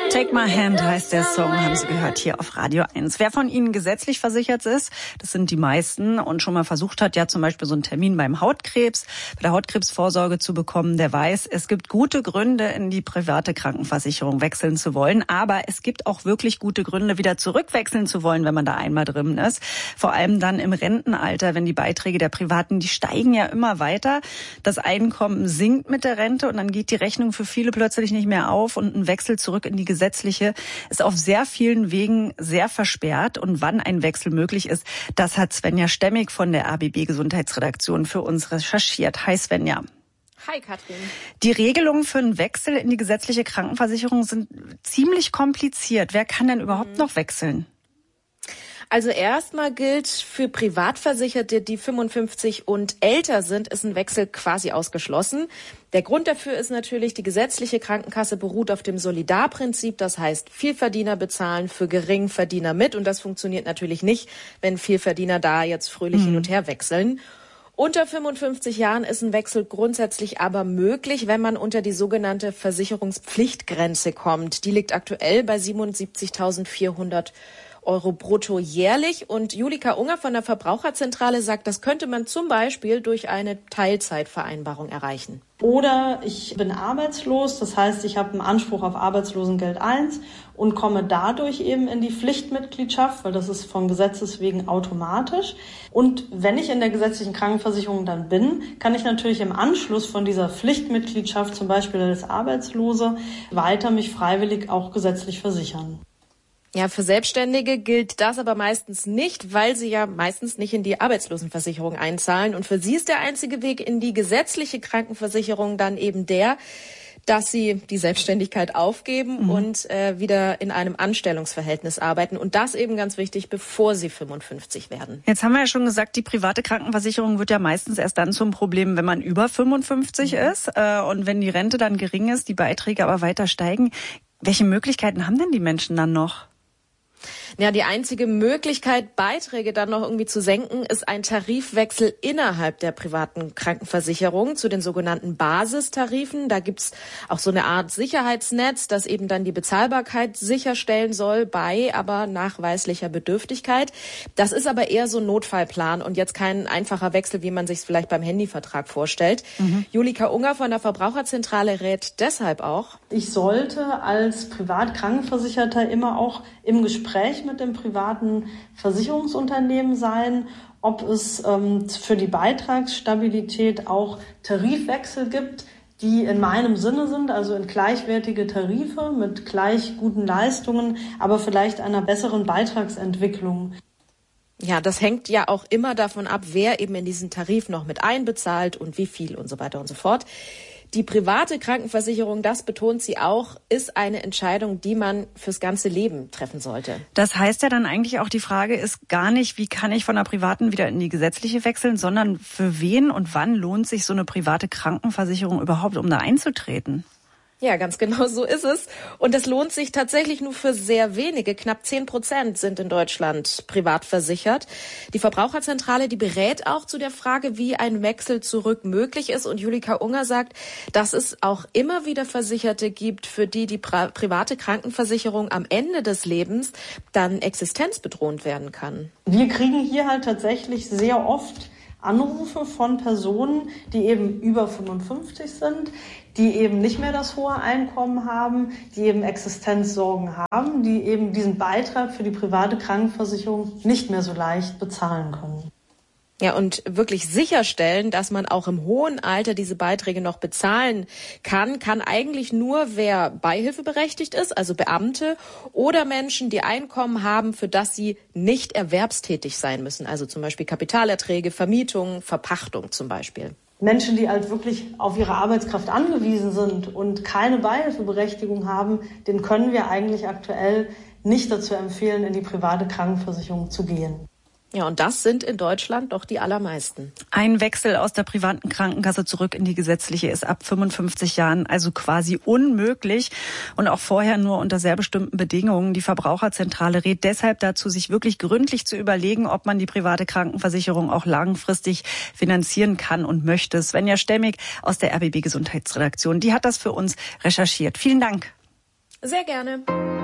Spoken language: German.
Take My Hand heißt der Song, haben Sie gehört hier auf Radio 1. Wer von Ihnen gesetzlich versichert ist, das sind die meisten und schon mal versucht hat, ja zum Beispiel so einen Termin beim Hautkrebs, bei der Hautkrebsvorsorge zu bekommen, der weiß, es gibt gute Gründe, in die private Krankenversicherung wechseln zu wollen. Aber es gibt auch wirklich gute Gründe, wieder zurückwechseln zu wollen, wenn man da einmal drin ist. Vor allem dann im Rentenalter, wenn die Beiträge der Privaten, die steigen ja immer weiter. Das Einkommen sinkt mit der Rente und dann geht die Rechnung für viele plötzlich nicht mehr auf und ein Wechsel zurück in die gesetzliche ist auf sehr vielen Wegen sehr versperrt. Und wann ein Wechsel möglich ist, das hat Svenja Stemmig von der ABB Gesundheitsredaktion für uns recherchiert. Hi Svenja. Hi Katrin. Die Regelungen für einen Wechsel in die gesetzliche Krankenversicherung sind ziemlich kompliziert. Wer kann denn überhaupt noch wechseln? Also erstmal gilt für Privatversicherte, die 55 und älter sind, ist ein Wechsel quasi ausgeschlossen. Der Grund dafür ist natürlich, die gesetzliche Krankenkasse beruht auf dem Solidarprinzip. Das heißt, Vielverdiener bezahlen für Geringverdiener mit. Und das funktioniert natürlich nicht, wenn Vielverdiener da jetzt fröhlich hin und her wechseln. Unter 55 Jahren ist ein Wechsel grundsätzlich aber möglich, wenn man unter die sogenannte Versicherungspflichtgrenze kommt. Die liegt aktuell bei 77.400 Euro brutto jährlich. Und Julika Unger von der Verbraucherzentrale sagt, das könnte man zum Beispiel durch eine Teilzeitvereinbarung erreichen. Oder ich bin arbeitslos, das heißt, ich habe einen Anspruch auf Arbeitslosengeld 1 und komme dadurch eben in die Pflichtmitgliedschaft, weil das ist von Gesetzes wegen automatisch. Und wenn ich in der gesetzlichen Krankenversicherung dann bin, kann ich natürlich im Anschluss von dieser Pflichtmitgliedschaft, zum Beispiel als Arbeitslose, weiter mich freiwillig auch gesetzlich versichern. Ja, für Selbstständige gilt das aber meistens nicht, weil sie ja meistens nicht in die Arbeitslosenversicherung einzahlen. Und für sie ist der einzige Weg in die gesetzliche Krankenversicherung dann eben der, dass sie die Selbstständigkeit aufgeben und wieder in einem Anstellungsverhältnis arbeiten. Und das eben ganz wichtig, bevor sie 55 werden. Jetzt haben wir ja schon gesagt, die private Krankenversicherung wird ja meistens erst dann zum Problem, wenn man über 55 ist. Und wenn die Rente dann gering ist, die Beiträge aber weiter steigen. Welche Möglichkeiten haben denn die Menschen dann noch? Ja, die einzige Möglichkeit, Beiträge dann noch irgendwie zu senken, ist ein Tarifwechsel innerhalb der privaten Krankenversicherung zu den sogenannten Basistarifen. Da gibt's auch so eine Art Sicherheitsnetz, das eben dann die Bezahlbarkeit sicherstellen soll bei aber nachweislicher Bedürftigkeit. Das ist aber eher so ein Notfallplan und jetzt kein einfacher Wechsel, wie man sich es vielleicht beim Handyvertrag vorstellt. Julika Unger von der Verbraucherzentrale rät deshalb auch: Ich sollte als Privatkrankenversicherter immer auch im Gespräch mit dem privaten Versicherungsunternehmen sein, ob es für die Beitragsstabilität auch Tarifwechsel gibt, die in meinem Sinne sind, also in gleichwertige Tarife mit gleich guten Leistungen, aber vielleicht einer besseren Beitragsentwicklung. Ja, das hängt ja auch immer davon ab, wer eben in diesen Tarif noch mit einbezahlt und wie viel und so weiter und so fort. Die private Krankenversicherung, das betont sie auch, ist eine Entscheidung, die man fürs ganze Leben treffen sollte. Das heißt ja dann eigentlich auch, die Frage ist gar nicht, wie kann ich von der privaten wieder in die gesetzliche wechseln, sondern für wen und wann lohnt sich so eine private Krankenversicherung überhaupt, um da einzutreten? Ja, ganz genau so ist es. Und es lohnt sich tatsächlich nur für sehr wenige. Knapp 10% sind in Deutschland privat versichert. Die Verbraucherzentrale, die berät auch zu der Frage, wie ein Wechsel zurück möglich ist. Und Julika Unger sagt, dass es auch immer wieder Versicherte gibt, für die die private Krankenversicherung am Ende des Lebens dann existenzbedrohend werden kann. Wir kriegen hier halt tatsächlich sehr oft Anrufe von Personen, die eben über 55 sind, die eben nicht mehr das hohe Einkommen haben, die eben Existenzsorgen haben, die eben diesen Beitrag für die private Krankenversicherung nicht mehr so leicht bezahlen können. Ja, und wirklich sicherstellen, dass man auch im hohen Alter diese Beiträge noch bezahlen kann eigentlich nur, wer beihilfeberechtigt ist, also Beamte oder Menschen, die Einkommen haben, für das sie nicht erwerbstätig sein müssen. Also zum Beispiel Kapitalerträge, Vermietung, Verpachtung zum Beispiel. Menschen, die halt wirklich auf ihre Arbeitskraft angewiesen sind und keine Beihilfeberechtigung haben, denen können wir eigentlich aktuell nicht dazu empfehlen, in die private Krankenversicherung zu gehen. Ja, und das sind in Deutschland doch die allermeisten. Ein Wechsel aus der privaten Krankenkasse zurück in die gesetzliche ist ab 55 Jahren also quasi unmöglich und auch vorher nur unter sehr bestimmten Bedingungen. Die Verbraucherzentrale rät deshalb dazu, sich wirklich gründlich zu überlegen, ob man die private Krankenversicherung auch langfristig finanzieren kann und möchte. Svenja Stemmig aus der RBB Gesundheitsredaktion, die hat das für uns recherchiert. Vielen Dank. Sehr gerne.